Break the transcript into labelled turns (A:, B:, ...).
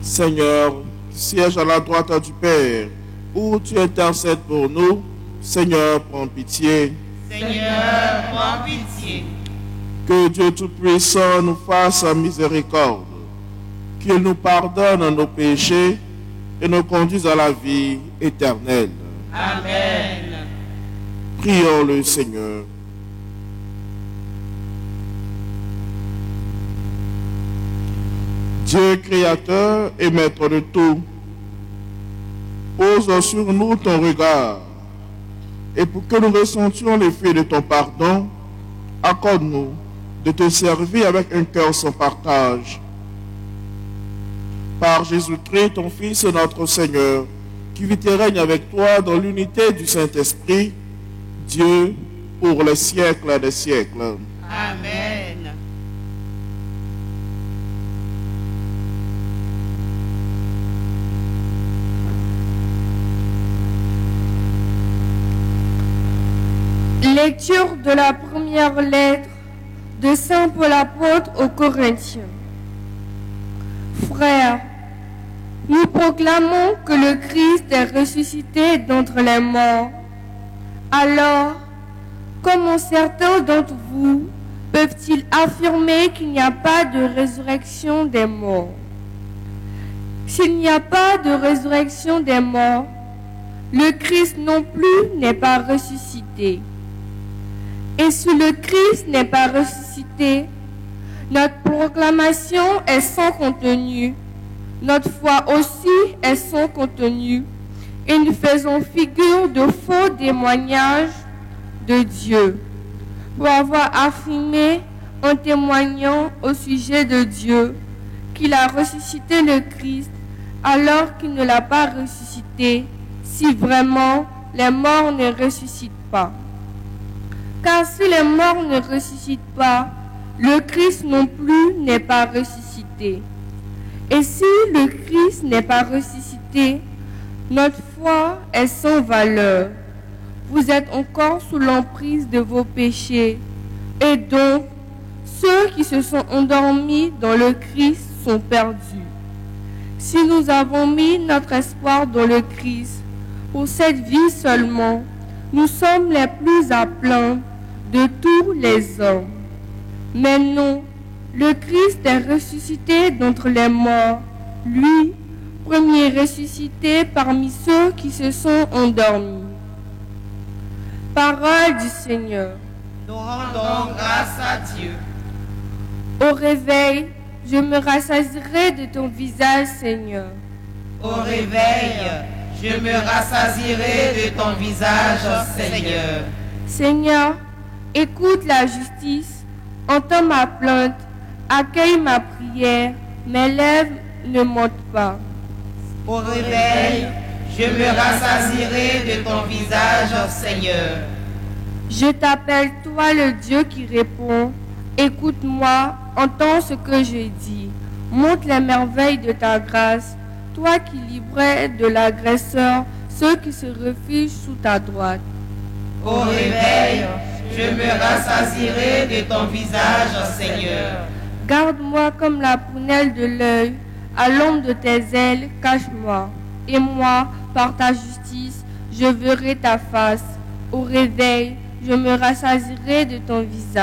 A: Seigneur, qui siège à la droite du Père, où tu intercèdes pour nous, Seigneur, prends pitié.
B: Seigneur, prends pitié.
A: Que Dieu Tout-Puissant nous fasse miséricorde, qu'il nous pardonne nos péchés et nous conduise à la vie éternelle.
B: Amen.
A: Prions le Seigneur. Dieu créateur et maître de tout, pose sur nous ton regard, et pour que nous ressentions l'effet de ton pardon, accorde-nous de te servir avec un cœur sans partage. Par Jésus-Christ, ton Fils, notre Seigneur, qui vit et règne avec toi dans l'unité du Saint-Esprit, Dieu, pour les siècles des siècles.
B: Amen.
C: Lecture de la première lettre de Saint Paul apôtre aux Corinthiens. Frères, nous proclamons que le Christ est ressuscité d'entre les morts. Alors, comment certains d'entre vous peuvent-ils affirmer qu'il n'y a pas de résurrection des morts? S'il n'y a pas de résurrection des morts, le Christ non plus n'est pas ressuscité. Et si le Christ n'est pas ressuscité, notre proclamation est sans contenu, notre foi aussi est sans contenu, et nous faisons figure de faux témoignages de Dieu, pour avoir affirmé en témoignant au sujet de Dieu qu'il a ressuscité le Christ alors qu'il ne l'a pas ressuscité, si vraiment les morts ne ressuscitent pas. Car si les morts ne ressuscitent pas, le Christ non plus n'est pas ressuscité. Et si le Christ n'est pas ressuscité, notre foi est sans valeur. Vous êtes encore sous l'emprise de vos péchés. Et donc, ceux qui se sont endormis dans le Christ sont perdus. Si nous avons mis notre espoir dans le Christ, pour cette vie seulement, nous sommes les plus à plaindre de tous les hommes. Mais non, le Christ est ressuscité d'entre les morts, lui, premier ressuscité parmi ceux qui se sont endormis. Parole du Seigneur.
B: Nous rendons grâce à Dieu.
C: Au réveil, je me rassasierai de ton visage, Seigneur.
B: Au réveil, je me rassasierai de ton visage, Seigneur.
C: Seigneur, écoute la justice, entends ma plainte, accueille ma prière, mes lèvres ne mentent pas.
B: Au réveil, je me rassasierai de ton visage, Seigneur.
C: Je t'appelle, toi le Dieu qui répond. Écoute-moi, entends ce que je dis. Montre les merveilles de ta grâce, toi qui livrais de l'agresseur ceux qui se réfugient sous ta droite.
B: Au réveil, je me rassasierai de ton visage, Seigneur.
C: Garde-moi comme la prunelle de l'œil, à l'ombre de tes ailes, cache-moi. Et moi, par ta justice, je verrai ta face. Au réveil, je me rassasierai de ton visage.